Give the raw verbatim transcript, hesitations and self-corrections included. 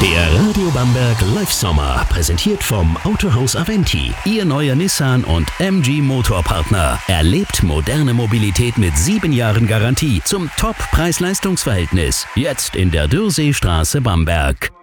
Der Radio Bamberg Live Sommer, präsentiert vom Autohaus Aventi. Ihr neuer Nissan und M G Motorpartner. Erlebt moderne Mobilität mit sieben Jahren Garantie zum Top-Preis-Leistungs-Verhältnis. Jetzt in der Dürseestraße Bamberg.